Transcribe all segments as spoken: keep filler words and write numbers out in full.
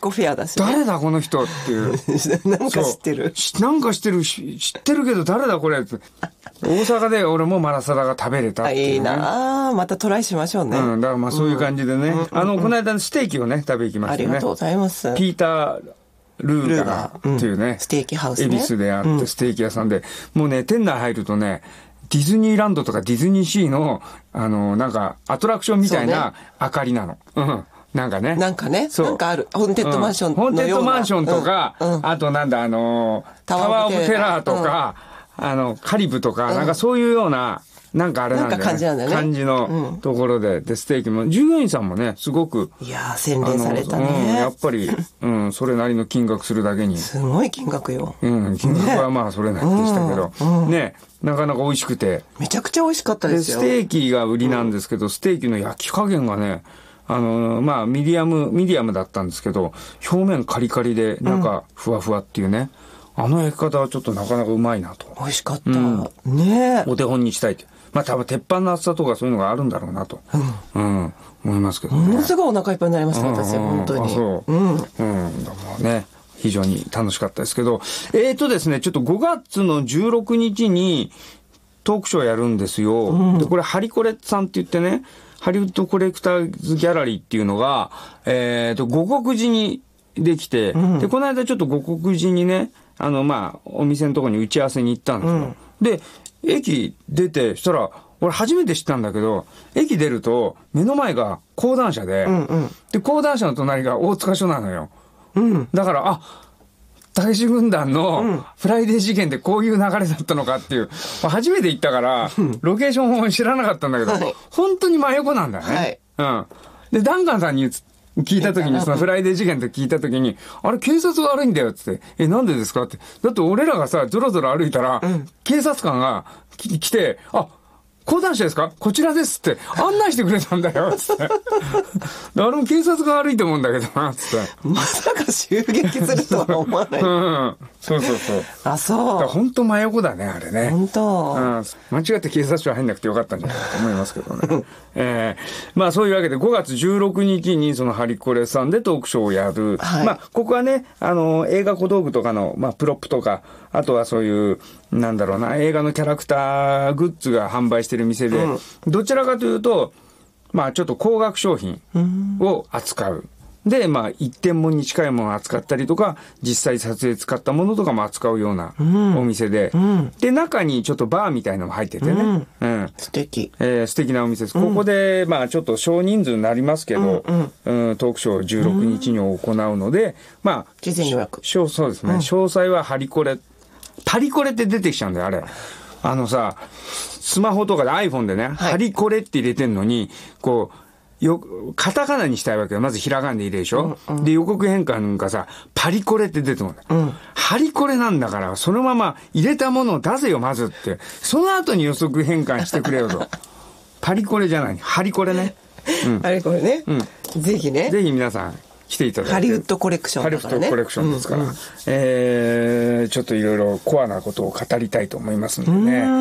コフェアだし、ね、 誰だこの人っていうなんか知ってるなんか知ってる知ってるけど誰だこれって大阪で俺もマラサダが食べれたっていう、ね、 いいなあ、またトライしましょうね。 うん、だからまあそういう感じでね、うん、あのこの間ステーキをね食べ行きましたね。 ありがとうございます。 ピータールーガーっていうね、 うん、ステーキハウスね、 恵比寿であってステーキ屋さんで、うん、もうね店内入るとねディズニーランドとかディズニーシーのあのなんかアトラクションみたいな明かりなの。う、ね、うんなんかね。 なんかね。なんかある。ホーンテッドマンションのような、 うん、ホーンテッドマンションとか、うんうん、あとなんだ、あのー、タワーオブテラーとか、うん、あの、カリブとか、うん、なんかそういうような、なんかあれなんだよね。 なんか感じなんだよね。 感じのところで、うん、で、ステーキも、従業員さんもね、すごく。 いやー、洗練されたね。 うん、やっぱり、うん、それなりの金額するだけに。 すごい金額よ。 うん、金額はまあそれなりでしたけど、ね、うん、ね、なかなか美味しくて。 めちゃくちゃ美味しかったですよ。 で、ステーキが売りなんですけど、うん、ステーキの焼き加減がね、あの、まあ、ミディアム、ミディアムだったんですけど、表面カリカリで、中ふわふわっていうね、うん、あの焼き方はちょっとなかなかうまいなと。 美味しかった。うん、ねえ。 お手本にしたいって。まあ、多分鉄板の厚さとかそういうのがあるんだろうなと。うん。うん、思いますけどね。 ものすごいお腹いっぱいになりました、私は、本当に。あ、 そう。うん。うん。だからね、非常に楽しかったですけど、えーとですね、ちょっとごがつのじゅうろくにちにトークショーやるんですよ。うん、で、これ、ハリコレさんって言ってね、ハリウッドコレクターズギャラリーっていうのが、えっと、五国寺にできて、うん、で、この間ちょっと五国寺にね、あの、まあ、お店のところに打ち合わせに行ったんですよ。うん、で、駅出て、したら、俺初めて知ったんだけど、駅出ると、目の前が講談社で、うんうん、で、講談社の隣が大塚署なのよ。うん、だから、あ、大志軍団のフライデー事件ってこういう流れだったのかっていう、初めて行ったから、ロケーションも知らなかったんだけど、はい、本当に真横なんだよね。はい、うん。で、ダンカンさんに聞いたときに、そのフライデー事件って聞いたときに、あれ警察悪いんだよって言って、え、なんでですかって。だって俺らがさ、ゾロゾロ歩いたら、うん、警察官が来て、あ、講談社ですかこちらですって案内してくれたんだよつってあれも警察が悪いと思うんだけどなつってまさか襲撃するとは思わない、うん、 そうそうそうあそう本当真横だねあれね本当、 うん、間違って警察署入んなくてよかったんじゃないかと思いますけどね、えー、まあそういうわけでごがつじゅうろくにちにそのハリコレさんでトークショーをやる、はい、まあここはねあの映画小道具とかの、まあ、プロップとかあとはそういうなんだろうな映画のキャラクターグッズが販売してる店で、うん、どちらかというとまあちょっと高額商品を扱う。でまあ一点物に近いものを扱ったりとか実際撮影使ったものとかも扱うようなお店で、うん、で中にちょっとバーみたいなのも入っててね、うんうん、素敵、 えー、素敵なお店です、うん、ここでまあちょっと少人数になりますけど、うんうんうん、トークショーじゅうろくにちに行うので、まあ事前予約そうですね、うん、詳細はハリコレパリコレって出てきちゃうんだよあれあのさスマホとかで iPhone でね、はい、ハリコレって入れてんのにこうよカタカナにしたいわけよまずひらがなで入れるでしょ、うんうん、で予告変換がさパリコレって出てくるんだ、うん、ハリコレなんだからそのまま入れたものを出せよまずってその後に予測変換してくれよとパリコレじゃないハリコレね、 うん、ハリコレね、うん、ぜひねぜひ皆さん来ていただいてハリウッドコレクションだからねハリウッドコレクションですから、うんうん、えー、ちょっといろいろコアなことを語りたいと思いますんでねうん、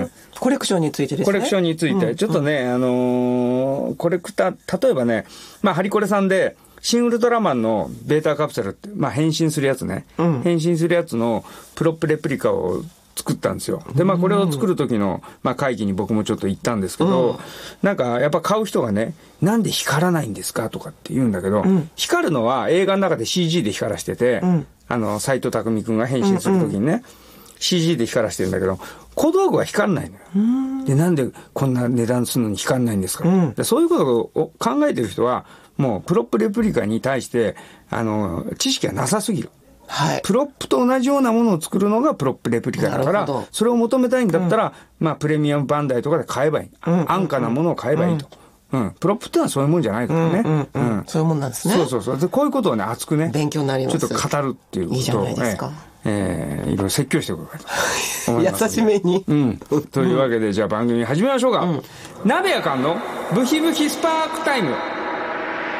コレクションについてですねコレクションについて、うん、ちょっとね、あのー、コレクター例えばねまあハリコレさんでシン・ウルトラマンのベータカプセルって、まあ、変身するやつね、うん、変身するやつのプロップレプリカを作ったんですよ。で、まあこれを作る時の、まあ、会議に僕もちょっと行ったんですけど、うん、なんかやっぱ買う人がね、なんで光らないんですかとかって言うんだけど、うん、光るのは映画の中で シージー で光らしてて、うん、あの、斎藤工くんが変身する時にね、うんうん、シージー で光らしてるんだけど、小道具は光らないのよ。うん、で、なんでこんな値段するのに光らないんですか、うん、でそういうことを考えてる人は、もうプロップレプリカに対して、あの、知識がなさすぎる。はい、プロップと同じようなものを作るのがプロップレプリカだからそれを求めたいんだったら、うん、まあプレミアムバンダイとかで買えばいい、うんうんうん、安価なものを買えばいいと、うんうん、プロップってのはそういうもんじゃないからね、うんうんうんうん、そういうもんなんですねそうそうそうでこういうことをね熱くね勉強になりますちょっと語るっていうことをいいじゃないですか、 えー、いろいろ説教してくれと思います優しめに、 うん、というわけでじゃあ番組始めましょうか、うん、鍋やかんのブヒブヒスパークタイム